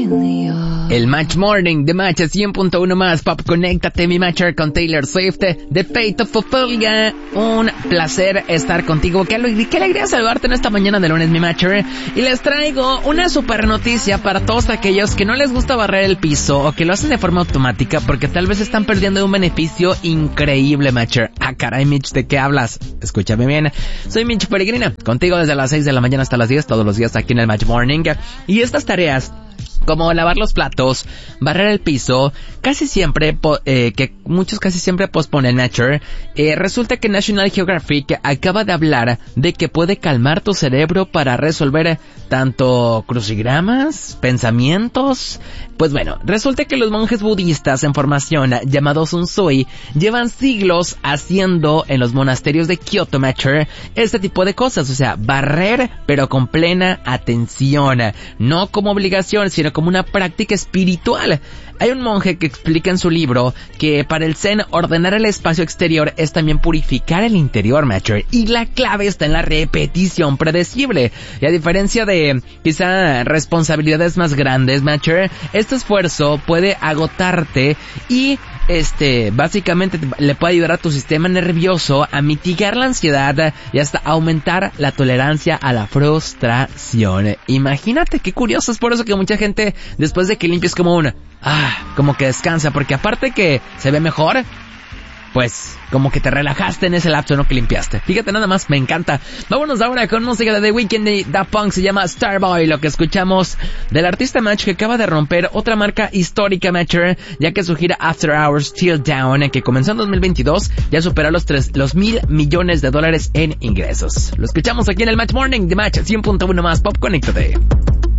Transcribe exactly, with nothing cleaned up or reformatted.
El Match Morning de Match cien punto uno más. Pop, conéctate, mi Matcher, con Taylor Swift, The Fate of Ophelia. Un placer estar contigo. Qué alegría, qué alegría saludarte en esta mañana de lunes, mi Matcher. Y les traigo una super noticia para todos aquellos que no les gusta barrer el piso o que lo hacen de forma automática porque tal vez están perdiendo un beneficio increíble, Matcher. Ah, caray, Mitch, ¿de qué hablas? Escúchame bien. Soy Mitch Peregrina, contigo desde las seis de la mañana hasta las diez, todos los días aquí en el Match Morning. Y estas tareas, como lavar los platos, barrer el piso, casi siempre, po- eh, que muchos casi siempre posponen, Matcher, eh, resulta que National Geographic acaba de hablar de que puede calmar tu cerebro para resolver tanto crucigramas, pensamientos. Pues bueno, resulta que los monjes budistas en formación, llamados Unsui, llevan siglos haciendo en los monasterios de Kyoto, Matcher, este tipo de cosas, o sea, barrer, pero con plena atención, no como obligación, sino como una práctica espiritual. Hay un monje que explica en su libro que para el Zen ordenar el espacio exterior es también purificar el interior, Matcher, y la clave está en la repetición predecible. Y a diferencia de quizá responsabilidades más grandes, Matcher, este esfuerzo puede agotarte y este básicamente le puede ayudar a tu sistema nervioso a mitigar la ansiedad y hasta aumentar la tolerancia a la frustración. Imagínate qué curioso, es por eso que mucha gente después de que limpies como una ah, como que descansa, porque aparte que se ve mejor, pues como que te relajaste en ese lapso, ¿no?, que limpiaste. Fíjate nada más, me encanta. Vámonos ahora con música de The Weeknd y Daft Punk, se llama Starboy, lo que escuchamos del artista Match, que acaba de romper otra marca histórica, Matcher, ya que su gira After Hours Till Down, que comenzó en dos mil veintidós, ya superó los tres, los mil millones de dólares en ingresos. Lo escuchamos aquí en el Match Morning de Match cien punto uno más. Pop, conéctate.